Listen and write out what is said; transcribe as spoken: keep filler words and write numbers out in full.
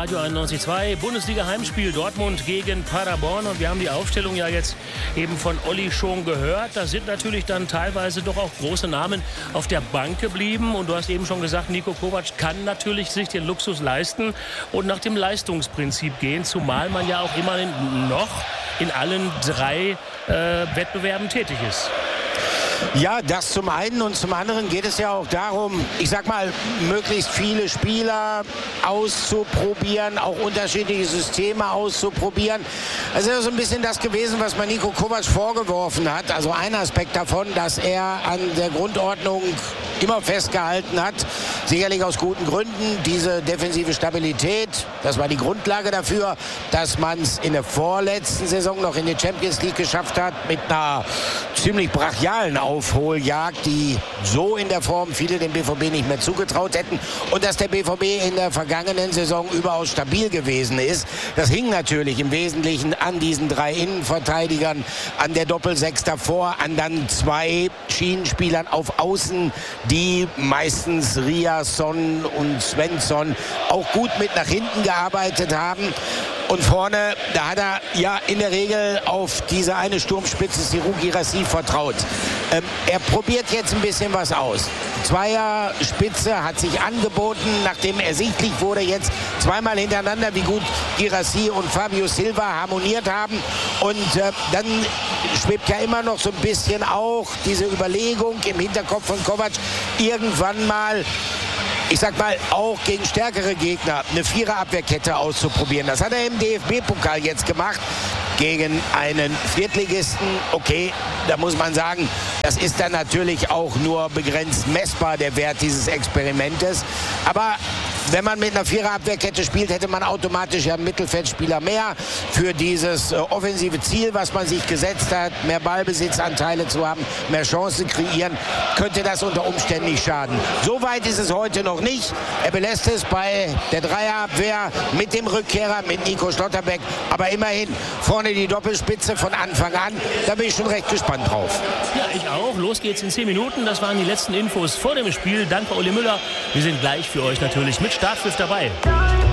Radio einundneunzig Komma zwei, Bundesliga-Heimspiel Dortmund gegen Paderborn. Und wir haben die Aufstellung ja jetzt eben von Olli schon gehört. Da sind natürlich dann teilweise doch auch große Namen auf der Bank geblieben. Und du hast eben schon gesagt, Niko Kovac kann natürlich sich den Luxus leisten und nach dem Leistungsprinzip gehen. Zumal man ja auch immerhin noch in allen drei äh, Wettbewerben tätig ist. Ja, das zum einen, und zum anderen geht es ja auch darum, ich sag mal, möglichst viele Spieler auszuprobieren, auch unterschiedliche Systeme auszuprobieren. Also das ist so ein bisschen das gewesen, was man Niko Kovac vorgeworfen hat. Also ein Aspekt davon, dass er an der Grundordnung immer festgehalten hat, sicherlich aus guten Gründen. Diese defensive Stabilität, das war die Grundlage dafür, dass man es in der vorletzten Saison noch in die Champions League geschafft hat mit einer ziemlich brachialen Aufholjagd, die so in der Form viele dem B V B nicht mehr zugetraut hätten, und dass der B V B in der vergangenen Saison überaus stabil gewesen ist. Das hing natürlich im Wesentlichen an diesen drei Innenverteidigern, an der Doppelsechs davor, an dann zwei Schienenspielern auf Außen, die meistens Riasson und Svensson auch gut mit nach hinten gearbeitet haben. Und vorne, da hat er ja in der Regel auf diese eine Sturmspitze Serhou Guirassy vertraut. Ähm, er probiert jetzt ein bisschen was aus. Zweierspitze hat sich angeboten, nachdem ersichtlich wurde jetzt zweimal hintereinander, wie gut Guirassy und Fabio Silva harmoniert haben. Und äh, dann schwebt ja immer noch so ein bisschen auch diese Überlegung im Hinterkopf von Kovac, irgendwann mal, ich sag mal, auch gegen stärkere Gegner eine Viererabwehrkette auszuprobieren. Das hat er im D F B-Pokal jetzt gemacht gegen einen Viertligisten. Okay, da muss man sagen, das ist dann natürlich auch nur begrenzt messbar, der Wert dieses Experimentes. Aber wenn man mit einer Viererabwehrkette spielt, hätte man automatisch ja einen Mittelfeldspieler mehr für dieses äh, offensive Ziel, was man sich gesetzt hat, mehr Ballbesitzanteile zu haben, mehr Chancen kreieren, könnte das unter Umständen nicht schaden. So weit ist es heute noch nicht. Er belässt es bei der Dreierabwehr mit dem Rückkehrer, mit Nico Schlotterbeck. Aber immerhin vorne die Doppelspitze von Anfang an. Da bin ich schon recht gespannt drauf. Ja, ich auch. Los geht's in zehn Minuten. Das waren die letzten Infos vor dem Spiel. Danke, Uli Müller. Wir sind gleich für euch natürlich mit Startpfiff dabei.